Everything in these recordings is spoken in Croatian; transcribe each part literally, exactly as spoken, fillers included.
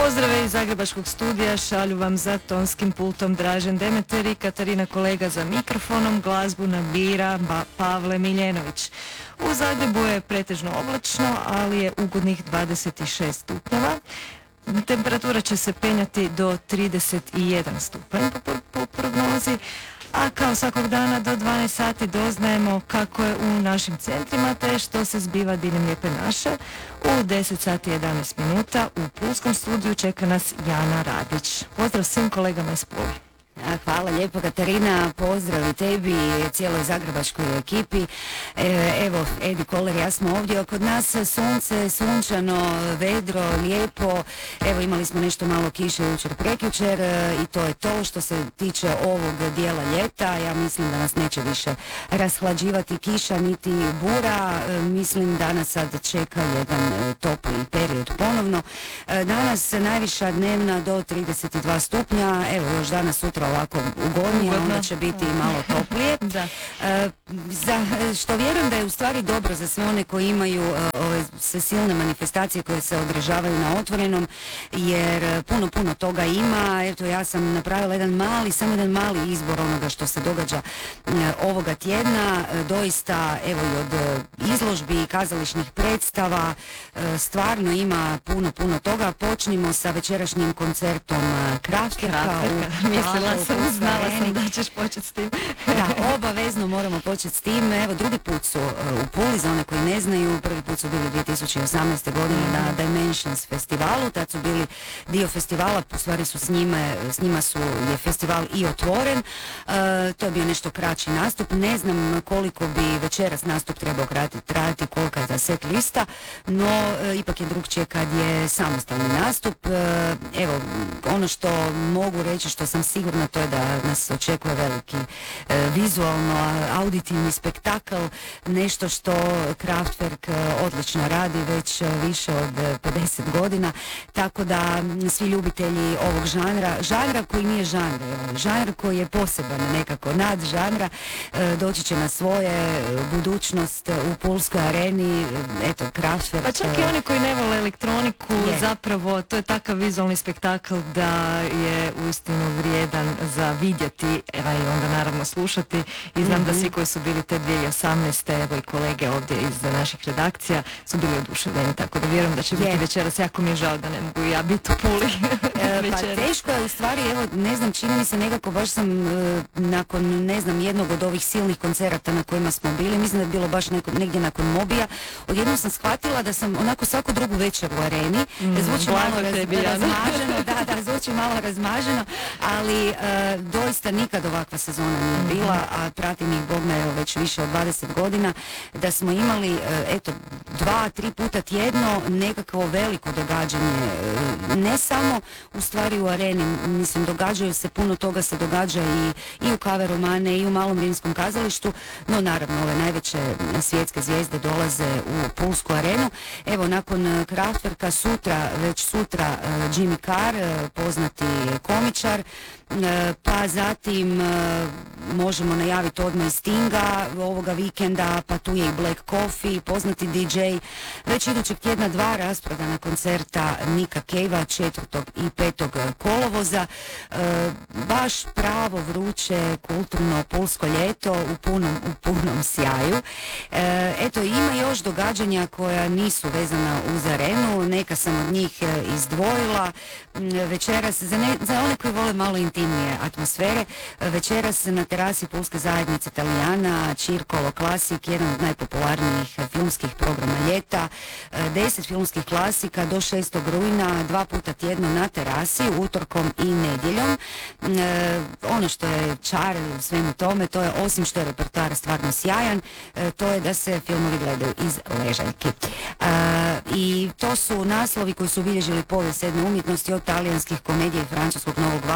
Pozdrave iz Zagrebačkog studija, šalju vam za tonskim pultom Dražen Demeter i Katarina Kolega za mikrofonom, glazbu nabira Pavle Miljenović. U Zagrebu je pretežno oblačno, ali je ugodnih dvadeset šest stupnjeva. Temperatura će se penjati do trideset jedan stupanj po, po prognozi, a kao svakog dana do dvanaest sati doznajemo kako je u našim centrima te što se zbiva diljem Lijepe naše. U deset sati jedanaest minuta u Pulskom studiju čeka nas Jana Radić. Pozdrav svim kolegama iz Pule. Hvala lijepo Katarina, pozdrav i tebi i cijeloj zagrebačkoj ekipi. E, evo, Edi Koler, ja smo ovdje, kod nas sunce, sunčano, vedro, lijepo. Evo, imali smo nešto malo kiše jučer prekjučer e, i to je to što se tiče ovog dijela ljeta. Ja mislim da nas neće više rashlađivati kiša niti bura. E, mislim da nas sad čeka jedan e, topli period ponovno. E, danas najviša dnevna do trideset dva stupnja, evo još danas sutra ovako ugodnije, onda će biti malo toplije. Da. E, za, što vjerujem da je u stvari dobro za sve one koji imaju e, ove sve silne manifestacije koje se održavaju na otvorenom, jer puno, puno toga ima. Eto, ja sam napravila jedan mali, samo jedan mali izbor onoga što se događa e, ovoga tjedna. E, doista, evo i od e, izložbi i kazališnih predstava, e, stvarno ima puno, puno toga. Počnimo sa večerašnjim koncertom e, Kraftwerka. Mislila sam, znala sam da ćeš početi s tim. Da, obavezno moramo početi s tim. Evo, drugi put su uh, u Puli, za one koji ne znaju, prvi put su bili dvije tisuće osamnaeste. godine na Dimensions festivalu, tad su bili dio festivala, u stvari su s njime, s njima su, je festival i otvoren. Uh, to je bio nešto kraći nastup, ne znam koliko bi večeras nastup trebao trajati, kolika je ta set lista, no uh, ipak je drugčije kad je samostalni nastup. Uh, evo, ono što mogu reći, što sam sigurna, to je da nas očekuje veliki e, vizualno auditivni spektakl, nešto što Kraftwerk e, odlično radi već e, više od e, pedeset godina, tako da m, svi ljubitelji ovog žanra, žanra koji nije žanr, evo, žanr koji je poseban nekako nad žanra, e, doći će na svoje, e, budućnost u Pulskoj areni, e, eto, Kraftwerk. Pa čak i oni koji ne vole elektroniku, je. Zapravo to je takav vizualni spektakl da je uistinu vrijedan za vidjeti, evo i onda naravno slušati, i znam mm-hmm. da svi koji su bili te dvije tisuće osamnaeste. evo i kolege ovdje iz naših redakcija su bili oduševljeni, tako da vjerujem da će biti večeras. Jako mi je žao da ne mogu ja biti u Puli. e, pa teško je u stvari, evo ne znam, čini mi se nekako baš sam e, nakon ne znam jednog od ovih silnih koncerata na kojima smo bili, mislim da je bilo baš neko, negdje nakon Mobija, odjednom sam shvatila da sam onako svaku drugu večer u areni, mm, zvuči malo raz, razmaženo, da, da, zvuči malo razmaženo, ali e, doista nikad ovakva sezona nije bila, a pratim ih Bogna evo već više od dvadeset godina, da smo imali e, eto dva, tri puta tjedno nekakvo veliko događanje, e, ne samo u stvari u areni, mislim događaju se, puno toga se događa i, i u Kave Romane i u Malom rimskom kazalištu, no naravno ove najveće svjetske zvijezde dolaze u Pulsku arenu. Evo nakon Kraftwerka sutra, već sutra e, Jimmy Carr, e, poznati komičar, e, pa zatim e, možemo najaviti odmah i Stinga ovoga vikenda, pa tu je i Black Coffee, poznati D J. Već idućeg tjedna dva rasprodana koncerta Nika Cavea četvrtog i petog kolovoza. E, baš pravo vruće kulturno pulsko ljeto u punom, u punom sjaju. E, eto, ima još događanja koja nisu vezana uz arenu, neka sam od njih izdvojila. Večeras, za, ne, za one koji vole malo intimnije atmosfere, večeras na terasi Pulske zajednice Italijana Circolo Classic, jedan od najpopularnijih filmskih programa ljeta, deset filmskih klasika do šestog rujna, dva puta tjedno na terasi, utorkom i nedjeljom. E, ono što je čar u svemu tome, to je, osim što je repertoar stvarno sjajan, e, to je da se filmovi gledaju iz ležaljki. E, I to su naslovi koji su obilježili povijest sedme umjetnosti, od talijanskih komedija i francuskog novog vala do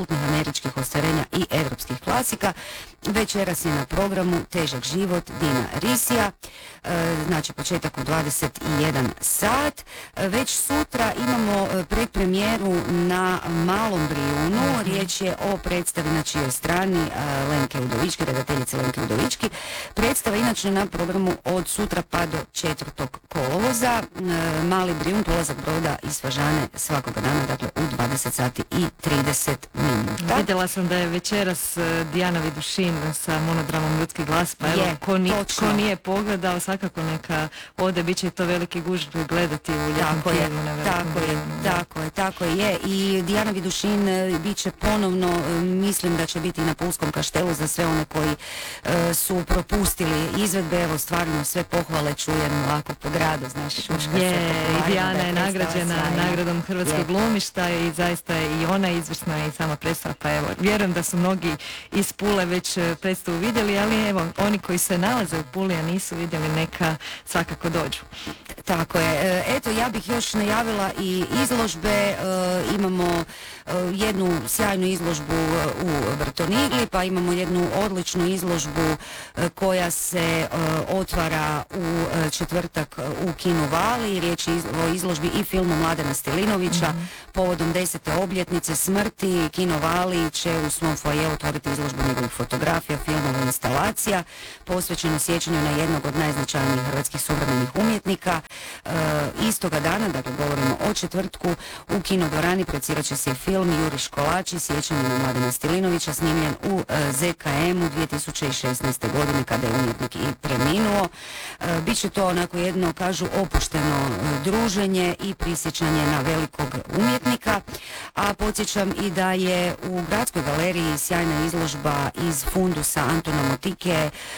kultnih američkih ostvarenja i europskih klasika. Večeras je na programu Težak život Dina Risija, e, znači početak u dvadeset jedan sat. E, već sutra imamo predpremijeru na Malom Brijunu. Riječ je o predstavi na čijoj strani e, Lenke Udovički, redateljice Lenke Udovički. Predstava inače na programu od sutra pa do četvrtog kolovoza. E, Mali Brijun, polazak broda iz Fažane svakoga dana, dakle u dvadeset sati i trideset minuta. Vidjela sam da je večeras e, Dijana Vidušin sa monodramom Ljudski glas, pa evo, Je, ko, ni, točno. ko nije pogledao, svakako neka ode, bit će to veliki gužv gledati u ljetnom Tako je, tjednu na Velikom tako je, Brijunu, da. tako je, tako je. I Dijana Vidušin e, bit će ponovno, e, mislim da će biti na Pulskom kaštelu za sve one koji e, su propustili izvedbe. Evo, stvarno sve pohvale čujem ovako po gradu, znaš, šuška se Je, po i Hvaru, Dijana da je predstava nagrađena sjajna. nagradom Hrvatskog Je. glumišta i zaista je i ona izvrsna i sama predstava, pa evo, vjerujem da su mnogi iz Pule već e, predstavu vidjeli, ali evo, oni koji se nalaze u Puli, a nisu vidjeli, neka svakako dođu. Tako je. E, Eto, ja bih još najavila i izložbe. E, imamo e, jednu sjajnu izložbu e, u Vrtonigli, pa imamo jednu odličnu izložbu e, koja se e, otvara u e, četvrtak u Kinu Vali. Riječ je iz- o izložbi i filmu Mladena Stilinovića povodom desete obljetnice smrti. Kino Vali će u svom foajeu otvoriti izložbu njegovih fotografija, filmova i instalacija posvećeno sjećanju na jednog od najznačajnijih hrvatskih suvremenih umjetnika. E, istoga dana, dakle govorimo o četvrtku, u kinodvorani projicirat će se i film Juriš Kolači, sjećanje na Mladena Stilinovića, snimljen u e, Z K M-u dvije tisuće šesnaeste. godine kada je umjetnik i preminuo. E, Biće to onako jedno, kažu, opušteno e, druženje i prisjećanje na velikog umjetnika. A podsjećam i da je u Gradskoj galeriji sjajna izložba iz fundusa Antona Motike